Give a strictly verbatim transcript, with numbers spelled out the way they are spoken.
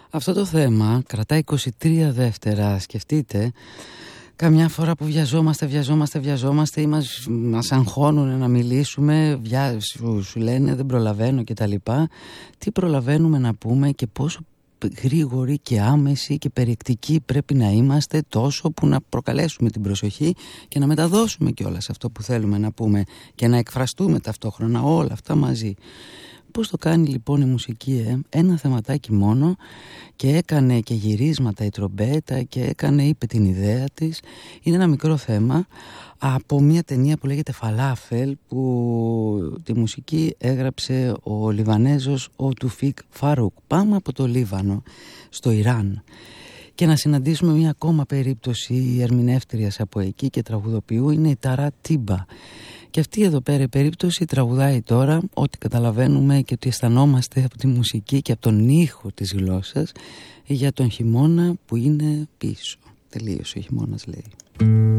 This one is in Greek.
Αυτό το θέμα κρατάει είκοσι τρία δεύτερα. Σκεφτείτε, καμιά φορά που βιαζόμαστε, βιαζόμαστε, βιαζόμαστε ή μας, μας αγχώνουν να μιλήσουμε, βιά, σου, σου λένε δεν προλαβαίνω κτλ. Τι προλαβαίνουμε να πούμε και πόσο γρήγοροι και άμεση και περιεκτικοί πρέπει να είμαστε, τόσο που να προκαλέσουμε την προσοχή και να μεταδώσουμε κιόλας αυτό που θέλουμε να πούμε και να εκφραστούμε ταυτόχρονα όλα αυτά μαζί. Πώς το κάνει λοιπόν η μουσική, ε? Ένα θεματάκι μόνο και έκανε και γυρίσματα η τρομπέτα και έκανε, είπε την ιδέα της. Είναι ένα μικρό θέμα από μια ταινία που λέγεται Φαλάφελ, που τη μουσική έγραψε ο Λιβανέζος ο Τουφίκ Φαρούκ. Πάμε από το Λίβανο στο Ιράν και να συναντήσουμε μια ακόμα περίπτωση ερμηνεύτριας από εκεί και τραγουδοποιού, είναι η Ταρά Τίμπα. Και αυτή εδώ πέρα η περίπτωση τραγουδάει τώρα ότι καταλαβαίνουμε και ότι αισθανόμαστε από τη μουσική και από τον ήχο της γλώσσας για τον χειμώνα που είναι πίσω. Τελείωσε ο χειμώνας, λέει.